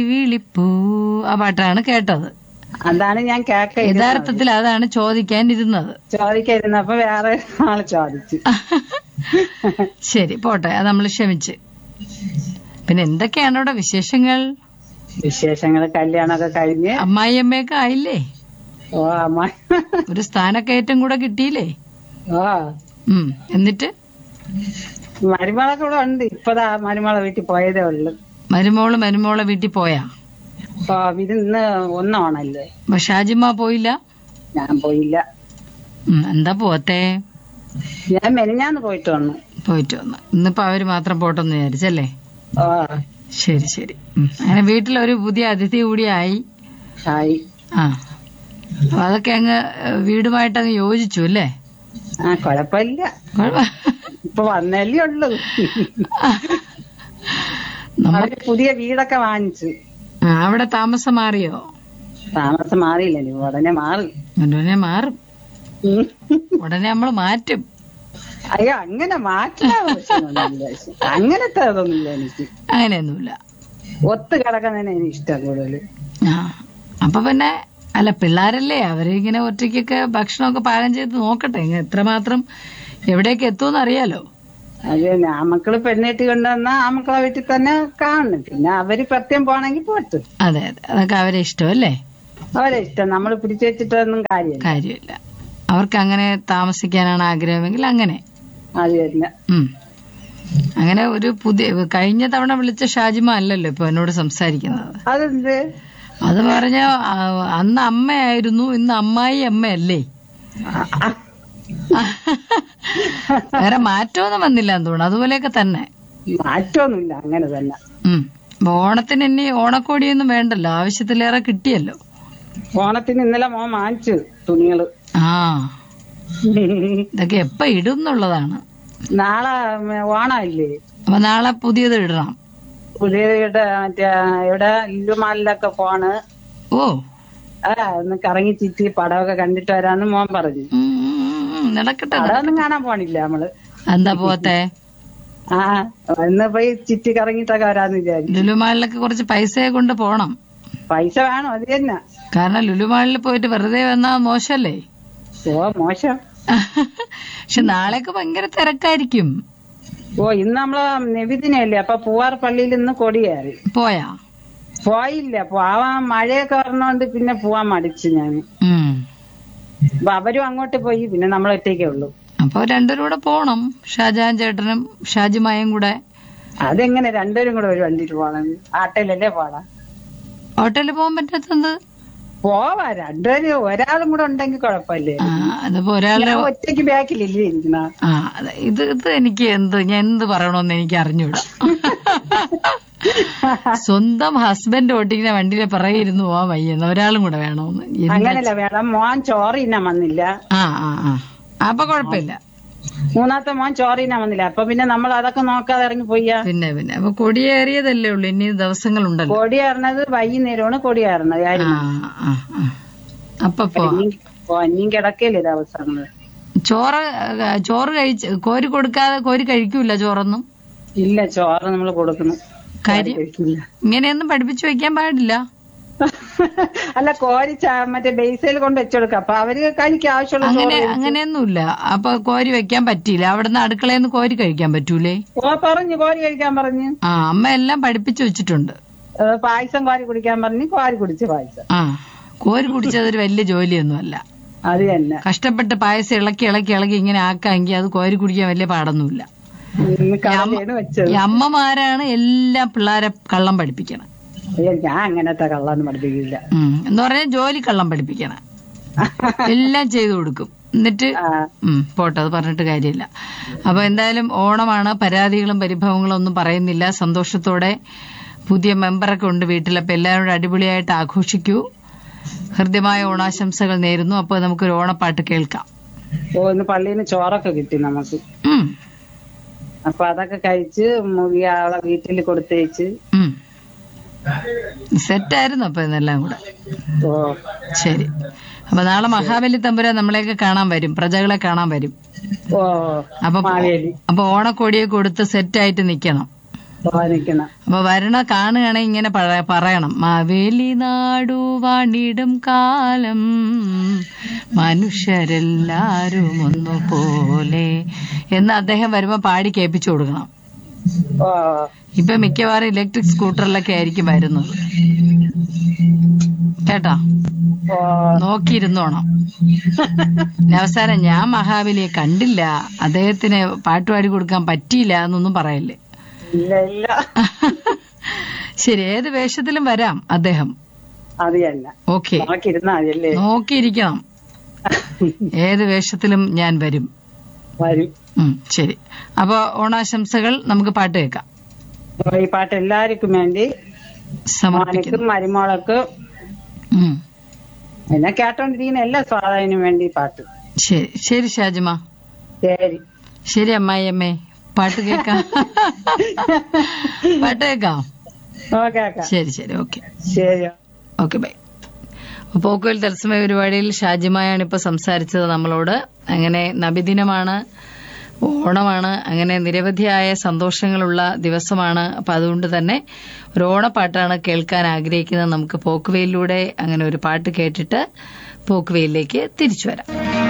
വിളിപ്പൂ ആ പാട്ടാണ് കേട്ടത്. അതാണ് ഞാൻ യഥാർത്ഥത്തിൽ അതാണ് ചോദിക്കാനിരുന്നത്. ചോദിക്കാതിരുന്നപ്പോ വേറെ ആള് ചോദിച്ചു. ശരി പോട്ടെ, അത് നമ്മൾ ക്ഷമിച്ച്. പിന്നെ എന്തൊക്കെയാണ് അവിടെ വിശേഷങ്ങൾ? വിശേഷങ്ങൾ കല്യാണമൊക്കെ കഴിഞ്ഞ് അമ്മായിയമ്മയൊക്കെ ആയില്ലേ? ഓ അമ്മ ഒരു സ്ഥാനക്കയറ്റം കൂടെ കിട്ടിയില്ലേ? ഓ എന്നിട്ട് മരുമകളൊക്കെ ഇവിടെ ഉണ്ട്. ഇപ്പതാ മരുമകളെ വീട്ടിൽ പോയതേ ഉള്ളു. മരുമോളെ വീട്ടിൽ പോയാ? ഓ ഇന്ന് ഒന്നാണല്ലേ. ഷാജിമ്മ പോയില്ല? ഞാൻ പോയില്ല. എന്താ പോത്തേ? ഞാൻ മെനഞ്ഞാന്ന് പോയിട്ട് വന്നു. ഇന്നിപ്പോ അവര് മാത്രം പോട്ടെന്ന് വിചാരിച്ചല്ലേ? ഓ ശരി ശരി. അങ്ങനെ വീട്ടിലൊരു പുതിയ അതിഥി കൂടി ആയി. ആ അപ്പൊ അതൊക്കെ അങ്ങ് വീടുമായിട്ട് അങ്ങ് യോജിച്ചു അല്ലേ? ആ കൊഴപ്പില്ല. ഇപ്പൊ വന്നല്ലേ ഉള്ളു. നമ്മള് പുതിയ വീടൊക്കെ വാങ്ങിച്ചു. അവിടെ താമസം മാറിയോ? താമസം മാറിയില്ല, ഉടനെ മാറും. ഉടനെ നമ്മള് മാറ്റും. അയ്യോ അങ്ങനെ അങ്ങനത്തെ അതൊന്നുമില്ല എനിക്ക്. അങ്ങനെയൊന്നുമില്ല. ഒത്തു കിടക്കുന്നതിന് എനിക്ക് ഇഷ്ടം കൂടുതൽ. അപ്പൊ പിന്നെ അല്ല, പിള്ളേരല്ലേ, അവരിങ്ങനെ ഒറ്റയ്ക്കൊക്കെ ഭക്ഷണമൊക്കെ പാകം ചെയ്ത് നോക്കട്ടെ എത്രമാത്രം എവിടേക്ക് എത്തുമെന്ന് അറിയാലോ. അത് ആ മക്കള് പെണ്ണേറ്റി കൊണ്ടുവന്നാ ആ മക്കളെ വീട്ടിൽ തന്നെ കാണും. പിന്നെ അവര് പ്രത്യേകം പോണെങ്കിൽ പോട്ട്. അതെ അതെ, അതൊക്കെ അവരെ ഇഷ്ടമല്ലേ? അവരെ ഇഷ്ടം. നമ്മൾ പിടിച്ചു വെച്ചിട്ടൊന്നും കാര്യമില്ല. അവർക്ക് അങ്ങനെ താമസിക്കാനാണ് ആഗ്രഹമെങ്കിൽ അങ്ങനെ. അതില്ല. അങ്ങനെ ഒരു പുതിയ കഴിഞ്ഞ തവണ വിളിച്ച ഷാജിമ അല്ലല്ലോ ഇപ്പൊ എന്നോട് സംസാരിക്കുന്നത്. അതെന്ത്? അത് പറഞ്ഞ അന്ന് അമ്മയായിരുന്നു, ഇന്ന് അമ്മായി അമ്മയല്ലേ? വേറെ മാറ്റമൊന്നും വന്നില്ല എന്ന് തോന്നുന്നു. അതുപോലെയൊക്കെ തന്നെ. മാറ്റമൊന്നുമില്ല, അങ്ങനെ തന്നെ. ഓണത്തിന് ഇനി ഓണക്കോടിയൊന്നും വേണ്ടല്ലോ, ആവശ്യത്തിലേറെ കിട്ടിയല്ലോ. ഓണത്തിന് ഇന്നലെ മോൻ വാങ്ങിച്ചു തുണികള്. ഇതൊക്കെ എപ്പ ഇടും എന്നുള്ളതാണ്. നാളെ ഓണമില്ലേ? അപ്പൊ നാളെ പുതിയത് ഇടണം. മറ്റേ ഇവിടെ ലുലുമാളിലൊക്കെ പോണ്. ഒന്ന് കറങ്ങി ചുറ്റി പടമൊക്കെ കണ്ടിട്ട് വരാന്ന് മോൻ പറഞ്ഞു. നടക്കട്ടെ. അതൊന്നും കാണാൻ പോണില്ല നമ്മള്. എന്താ പോത്തെ? ഇന്ന് പോയി ചുറ്റി കറങ്ങിട്ടൊക്കെ വരാന്ന് വിചാരിച്ചു. ലുലുമാളിലൊക്കെ കുറച്ച് പൈസയെ കൊണ്ട് പോണം. പൈസ വേണം, അത് തന്നെ. കാരണം ലുലുമാളിൽ പോയിട്ട് വെറുതെ വന്നാ മോശല്ലേ? മോശം. പക്ഷെ നാളെയൊക്കെ ഭയങ്കര തിരക്കായിരിക്കും. ഇന്ന് നമ്മള് നബിദിനല്ലേ, അപ്പൊ പൂവാർ പള്ളിയിൽ ഇന്ന് കൊടിയേറി. പോയില്ല. പോവാൻ മഴയൊക്കെ വരണോണ്ട് പിന്നെ പോവാൻ മടിച്ചു ഞാൻ. അപ്പൊ അവരും അങ്ങോട്ട് പോയി, പിന്നെ നമ്മളൊറ്റയ്ക്കേ ഉള്ളൂ. അപ്പൊ രണ്ടുപേരും കൂടെ പോണം, ഷാജഹാൻ ചേട്ടനും ഷാജിമായും കൂടെ. അതെങ്ങനെ രണ്ടുപേരും കൂടെ ഒരു വണ്ടിയിൽ പോണം? ആട്ടയിലല്ലേ പോണം. ഹോട്ടലിൽ പോകാൻ പറ്റാത്തത്? പോവാ, രണ്ടുപേരും ഒരാളും കൂടെ ഉണ്ടെങ്കിൽ കുഴപ്പമില്ലേ? അതിപ്പോ ഒരാളുടെ ഒറ്റയ്ക്ക് ബാക്കിലില്ലേ ഇരിക്കുന്ന. ഇത് എനിക്ക് ഞാൻ എന്ത് പറയണോന്ന് എനിക്ക് അറിഞ്ഞൂടാ. സ്വന്തം ഹസ്ബൻഡ് ഓട്ടിക്കുന്ന വണ്ടിയിലെ പിറകിരുന്ന് പോവാൻ വയ്യെന്ന്, ഒരാളും കൂടെ വേണോന്ന്. അങ്ങനല്ല വേണം. മോൻ ചോറ് തിന്നാൻ വന്നില്ല. അപ്പൊ കുഴപ്പമില്ല. മൂന്നാമത്തെ മോൻ ചോറ് തിന്നാൻ വന്നില്ല. അപ്പൊ പിന്നെ നമ്മൾ അതൊക്കെ നോക്കാതെ ഇറങ്ങി പോയാ പിന്നെ അപ്പൊ കൊടിയേറിയതല്ലേ ഉള്ളു, ഇനി ദിവസങ്ങളുണ്ടല്ലോ. കൊടിയേറണത് വൈകുന്നേരമാണ്. കൊടിയേറണത് അപ്പൊ ഇനിയും കിടക്കല്ലേ ദിവസങ്ങള്. ചോറ് കഴിച്ച് കോരി കൊടുക്കാതെ കോരി കഴിക്കൂല ചോറൊന്നും? ഇല്ല, ചോറ് നമ്മള് കൊടുക്കണം. ഇങ്ങനെയൊന്നും പഠിപ്പിച്ചു വെക്കാൻ പാടില്ല. അല്ല, കോരി മറ്റേ ബേസിൽ കൊണ്ട് വെച്ചെടുക്ക. അപ്പൊ അവര് കഴിക്കാൻ ആവശ്യമുള്ള. അങ്ങനെയൊന്നുമില്ല. അപ്പൊ കോരി വെക്കാൻ പറ്റിയില്ല, അവിടുന്ന് അടുക്കളയിൽ നിന്ന് കോരി കഴിക്കാൻ പറ്റൂലേ? പറഞ്ഞു, കോരി കഴിക്കാൻ പറഞ്ഞു. അമ്മ എല്ലാം പഠിപ്പിച്ചു വെച്ചിട്ടുണ്ട്. പായസം കോരി കുടിക്കാൻ പറഞ്ഞു, കോരി കുടിച്ച് പായസം. കോരി കുടിച്ചതൊരു വലിയ ജോലിയൊന്നുമല്ല. അത് തന്നെ. കഷ്ടപ്പെട്ട് പായസം ഇളക്കി ഇങ്ങനെ ആക്കാമെങ്കിൽ അത് കോരി കുടിക്കാൻ വലിയ പാടൊന്നുമില്ല. അമ്മമാരാണ് എല്ലാം പിള്ളേരെ കള്ളം പഠിപ്പിക്കണം. ഞാൻ അങ്ങനത്തെ കള്ളൊന്നും പഠിപ്പിക്കില്ല. എന്ന് പറഞ്ഞാൽ ജോലി കള്ളം പഠിപ്പിക്കണം, എല്ലാം ചെയ്തു കൊടുക്കും. എന്നിട്ട് പോട്ടെ, അത് പറഞ്ഞിട്ട് കാര്യമില്ല. അപ്പൊ എന്തായാലും ഓണമാണ്, പരാതികളും പരിഭവങ്ങളും ഒന്നും പറയുന്നില്ല. സന്തോഷത്തോടെ പുതിയ മെമ്പറൊക്കെ ഉണ്ട് വീട്ടിൽ. അപ്പൊ എല്ലാവരും അടിപൊളിയായിട്ട് ആഘോഷിക്കൂ. ഹൃദ്യമായ ഓണാശംസകൾ നേരുന്നു. അപ്പൊ നമുക്കൊരു ഓണപ്പാട്ട് കേൾക്കാം. ഇന്ന് പള്ളിയിൽ നിന്ന് ചോറൊക്കെ കിട്ടി നമുക്ക്. അപ്പൊ അതൊക്കെ കഴിച്ച് ആളെ വീട്ടിൽ കൊടുത്തേച്ച് സെറ്റായിരുന്നു. അപ്പൊ ഇതെല്ലാം കൂടെ ശരി. അപ്പൊ നാളെ മഹാബലി തമ്പുരാൻ നമ്മളെയൊക്കെ കാണാൻ വരും, പ്രജകളെ കാണാൻ വരും. അപ്പൊ ഓണക്കോടിയെ കൊടുത്ത് സെറ്റായിട്ട് നിക്കണം. ഭവാനിക്കണം. അപ്പൊ വരണ കാണുകയാണെങ്കിൽ ഇങ്ങനെ പറയണം, മാവേലി നാടു വാണിടും കാലം മനുഷ്യരെല്ലാരും ഒന്നുപോലെ എന്ന് അദ്ദേഹം വരുമ്പോ പാടി കേൾപ്പിച്ചു കൊടുക്കണം. ഇപ്പൊ മിക്കവാറും ഇലക്ട്രിക് സ്കൂട്ടറിലൊക്കെ ആയിരിക്കും വരുന്നത് കേട്ടാ, നോക്കിയിരുന്നോണം. അവസാനം ഞാൻ മഹാബലിയെ കണ്ടില്ല, അദ്ദേഹത്തിന് പാട്ടുപാടി കൊടുക്കാൻ പറ്റിയില്ല എന്നൊന്നും പറയല്ലേ. ശരി, ഏത് വേഷത്തിലും വരാം അദ്ദേഹം. ഓക്കെ, നോക്കിയിരിക്കണം. ഏത് വേഷത്തിലും ഞാൻ വരും. ശരി, അപ്പൊ ഓണാശംസകൾ. നമുക്ക് പാട്ട് കേൾക്കാം. ഈ പാട്ട് എല്ലാവർക്കും വേണ്ടി സമർപ്പിക്കും, മരുമോളക്ക് പിന്നെ കേട്ടോണ്ടിരിക്കുന്ന എല്ലാ സ്വാധീനം വേണ്ടി പാട്ട്. ശരി ശരി ഷാജിമ. ശരി ശരി അമ്മായിയമ്മേ, പാട്ട് കേൾക്കാം. പാട്ട് കേൾക്കാം. ശരി ശരി, ഓക്കെ ശരി, ഓക്കെ, ബൈ. പോക്കുവെൽ തത്സമയ പരിപാടിയിൽ ഷാജിമയാണ് ഇപ്പൊ സംസാരിച്ചത് നമ്മളോട്. അങ്ങനെ നബിദിനമാണ്, ഓണമാണ്, അങ്ങനെ നിരവധിയായ സന്തോഷങ്ങളുള്ള ദിവസമാണ്. അപ്പൊ അതുകൊണ്ട് തന്നെ ഒരു ഓണപ്പാട്ടാണ് കേൾക്കാൻ ആഗ്രഹിക്കുന്നത്. നമുക്ക് പോക്കുവെയിലൂടെ അങ്ങനെ ഒരു പാട്ട് കേട്ടിട്ട് പോക്കുവെയിലേക്ക് തിരിച്ചു വരാം.